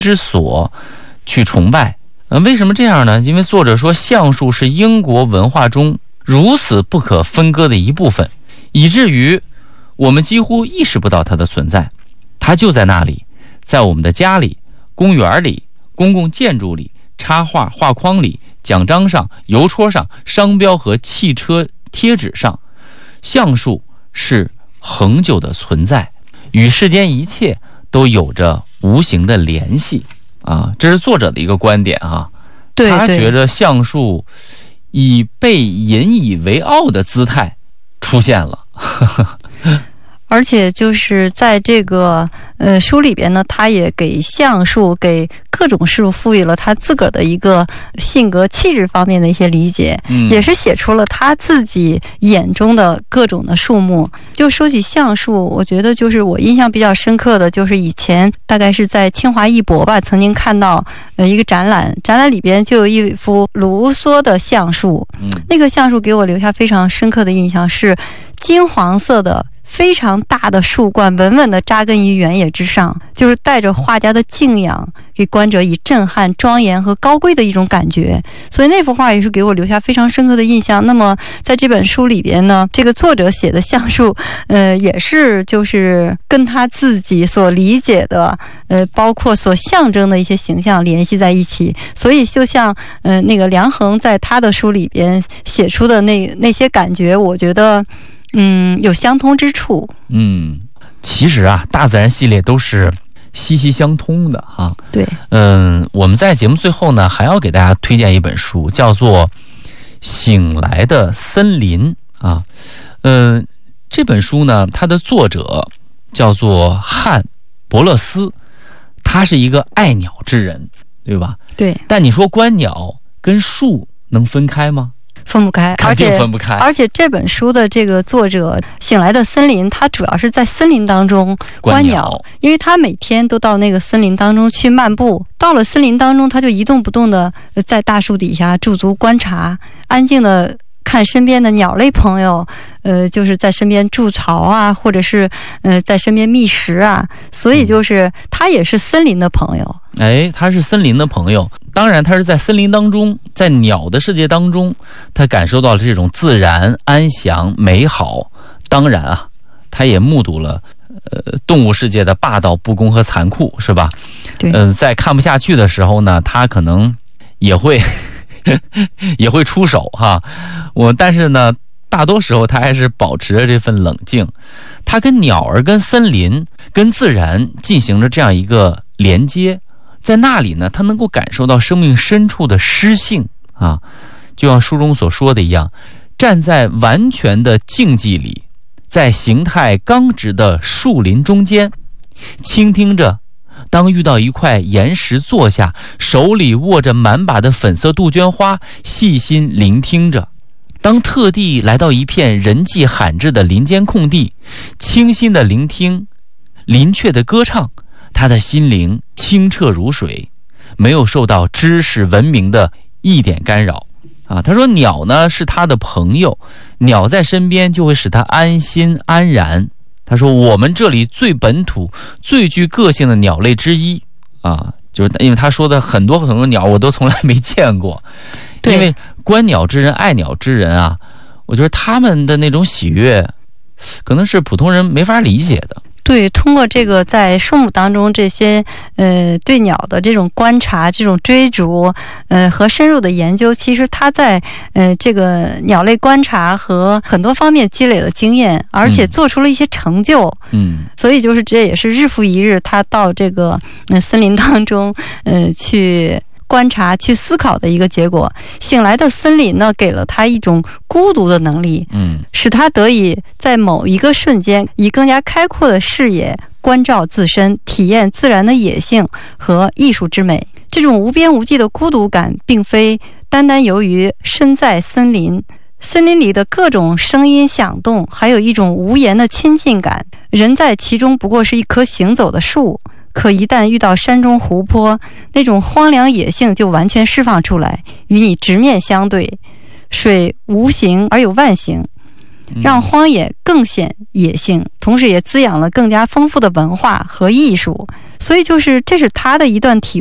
之所去崇拜。为什么这样呢？因为作者说橡树是英国文化中如此不可分割的一部分，以至于我们几乎意识不到它的存在。它就在那里，在我们的家里、公园里、公共建筑里、插画、画框里、奖章上、邮戳上、商标和汽车贴纸上。橡树是恒久的存在，与世间一切都有着无形的联系啊，这是作者的一个观点啊。 对， 他觉得橡树以被引以为傲的姿态出现了。 而且就是在这个书里边呢，他也给橡树、给各种事物赋予了他自个儿的一个性格气质方面的一些理解，也是写出了他自己眼中的各种的树木。就说起橡树，我觉得就是我印象比较深刻的就是以前大概是在清华艺博吧，曾经看到一个展览里边就有一幅卢梭的橡树，那个橡树给我留下非常深刻的印象，是金黄色的非常大的树冠稳稳地扎根于原野之上，就是带着画家的敬仰，给观者以震撼、庄严和高贵的一种感觉。所以那幅画也是给我留下非常深刻的印象。那么在这本书里边呢，这个作者写的橡树也是就是跟他自己所理解的包括所象征的一些形象联系在一起。所以就像那个梁衡在他的书里边写出的那些感觉，我觉得有相通之处。 其实啊，大自然系列都是息息相通的哈。 对， 我们在节目最后呢，还要给大家推荐一本书，叫做《醒来的森林》啊。这本书呢，它的作者叫做汉伯勒斯，他是一个爱鸟之人，对吧？ 对。 但你说观鸟跟树能分开吗？ 分不开， 肯定分不开。 而且这本书的这个作者醒来的森林，他主要是在森林当中观鸟，因为他每天都到那个森林当中去漫步，到了森林当中，他就一动不动的在大树底下驻足观察，安静的看身边的鸟类朋友，就是在身边筑巢啊，或者是在身边觅食啊，所以就是他也是森林的朋友。 他是森林的朋友，当然他是在森林当中，在鸟的世界当中，他感受到了这种自然、安详、美好。当然啊，他也目睹了动物世界的霸道、不公和残酷，是吧？ 对。 在看不下去的时候呢，他可能也会出手哈。但是呢，大多时候他还是保持着这份冷静。他跟鸟儿、跟森林、跟自然进行着这样一个连接。在那里呢，他能够感受到生命深处的诗性啊，就像书中所说的一样，站在完全的静寂里，在形态刚直的树林中间，倾听着。当遇到一块岩石坐下，手里握着满把的粉色杜鹃花，细心聆听着。当特地来到一片人迹罕至的林间空地，清新的聆听林雀的歌唱，他的心灵清澈如水，没有受到知识文明的一点干扰啊。他说鸟呢是他的朋友，鸟在身边就会使他安心安然。他说我们这里最本土最具个性的鸟类之一啊，就是因为他说的很多鸟我都从来没见过。因为观鸟之人、爱鸟之人啊，我觉得他们的那种喜悦可能是普通人没法理解的。 对，通过这个在树木当中这些对鸟的这种观察、这种追逐和深入的研究，其实他在这个鸟类观察和很多方面积累了经验，而且做出了一些成就。所以就是这也是日复一日他到这个森林当中去观察、去思考的一个结果。醒来的森林呢，给了他一种孤独的能力，使他得以在某一个瞬间以更加开阔的视野关照自身，体验自然的野性和艺术之美。这种无边无际的孤独感，并非单单由于身在森林里的各种声音响动，还有一种无言的亲近感。人在其中不过是一棵行走的树，可一旦遇到山中湖泊，那种荒凉野性就完全释放出来，与你直面相对。水无形而有万形， 让荒野更显野性，同时也滋养了更加丰富的文化和艺术。所以这是他的一段体